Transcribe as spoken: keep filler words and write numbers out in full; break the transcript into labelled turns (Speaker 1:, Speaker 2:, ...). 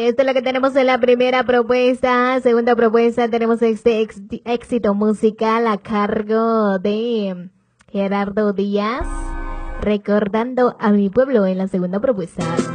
Speaker 1: Esto es lo que tenemos en la primera propuesta. Segunda propuesta, tenemos este ex- éxito musical a cargo de Gerardo Díaz, recordando a mi pueblo en la segunda propuesta.